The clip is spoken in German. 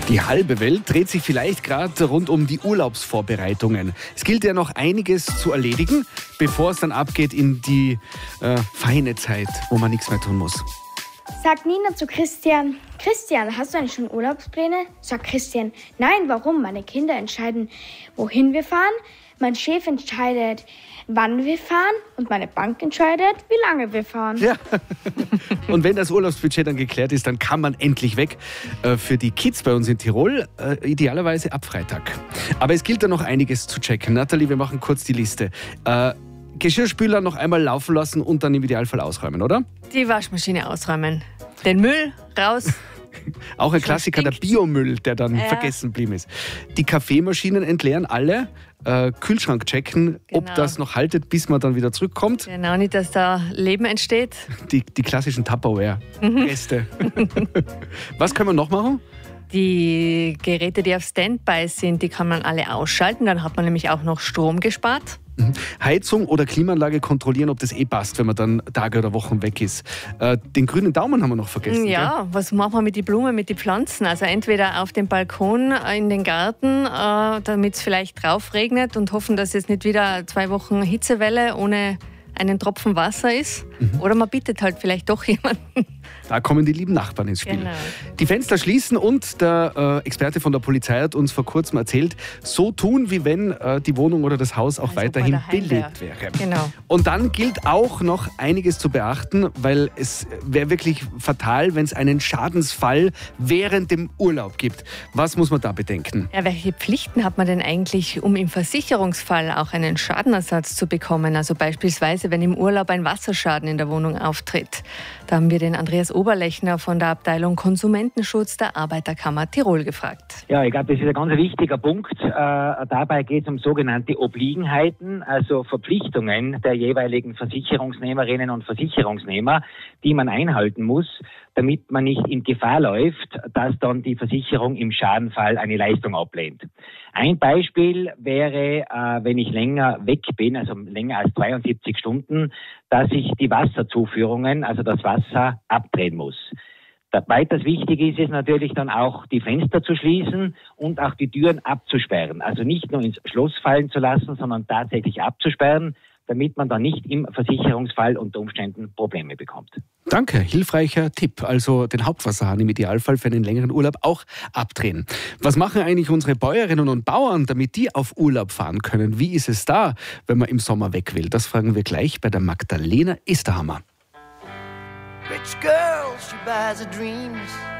Die halbe Welt dreht sich vielleicht gerade rund um die Urlaubsvorbereitungen. Es gilt ja noch einiges zu erledigen, bevor es dann abgeht in die feine Zeit, wo man nichts mehr tun muss. Sagt Nina zu Christian: Christian, hast du eigentlich schon Urlaubspläne? Sagt Christian: Nein, warum? Meine Kinder entscheiden, wohin wir fahren. Mein Chef entscheidet, wann wir fahren. Und meine Bank entscheidet, wie lange wir fahren. Ja. Und wenn das Urlaubsbudget dann geklärt ist, dann kann man endlich weg für die Kids bei uns in Tirol. Idealerweise ab Freitag. Aber es gilt da noch einiges zu checken. Nathalie, wir machen kurz die Liste. Geschirrspüler noch einmal laufen lassen und dann im Idealfall ausräumen, oder? Die Waschmaschine ausräumen. Den Müll raus. Auch ein Klassiker, der Biomüll, der dann Ja. vergessen geblieben ist. Die Kaffeemaschinen entleeren alle, Kühlschrank checken, ob Genau. das noch haltet, bis man dann wieder zurückkommt. Genau, nicht, dass da Leben entsteht. Die klassischen Tupperware-Reste. Was können wir noch machen? Die Geräte, die auf Standby sind, die kann man alle ausschalten. Dann hat man nämlich auch noch Strom gespart. Heizung oder Klimaanlage kontrollieren, ob das passt, wenn man dann Tage oder Wochen weg ist. Den grünen Daumen haben wir noch vergessen. Gell? Ja, was machen wir mit den Blumen, mit den Pflanzen? Also entweder auf dem Balkon, in den Garten, damit es vielleicht drauf regnet und hoffen, dass es nicht wieder 2 Wochen Hitzewelle ohne einen Tropfen Wasser ist. Oder man bittet halt vielleicht doch jemanden. Da kommen die lieben Nachbarn ins Spiel. Genau. Die Fenster schließen und der Experte von der Polizei hat uns vor kurzem erzählt, so tun, wie wenn die Wohnung oder das Haus auch Als ob man weiterhin daheim belebt wäre. Genau. Und dann gilt auch noch einiges zu beachten, weil es wäre wirklich fatal, wenn es einen Schadensfall während dem Urlaub gibt. Was muss man da bedenken? Ja, welche Pflichten hat man denn eigentlich, um im Versicherungsfall auch einen Schadenersatz zu bekommen? Also beispielsweise, wenn im Urlaub ein Wasserschaden in der Wohnung auftritt. Da haben wir den Andreas Oberlechner von der Abteilung Konsumentenschutz der Arbeiterkammer Tirol gefragt. Ja, ich glaube, das ist ein ganz wichtiger Punkt. Dabei geht es um sogenannte Obliegenheiten, also Verpflichtungen der jeweiligen Versicherungsnehmerinnen und Versicherungsnehmer, die man einhalten muss, damit man nicht in Gefahr läuft, dass dann die Versicherung im Schadenfall eine Leistung ablehnt. Ein Beispiel wäre, wenn ich länger weg bin, also länger als 72 Stunden, dass ich die Wasserzuführungen, also das Wasser, abdrehen muss. Weiters wichtig ist es natürlich dann auch, die Fenster zu schließen und auch die Türen abzusperren. Also nicht nur ins Schloss fallen zu lassen, sondern tatsächlich abzusperren, damit man dann nicht im Versicherungsfall unter Umständen Probleme bekommt. Danke, hilfreicher Tipp. Also den Hauptwasserhahn im Idealfall für einen längeren Urlaub auch abdrehen. Was machen eigentlich unsere Bäuerinnen und Bauern, damit die auf Urlaub fahren können? Wie ist es da, wenn man im Sommer weg will? Das fragen wir gleich bei der Magdalena Esterhammer. Rich girl, she buys her dreams.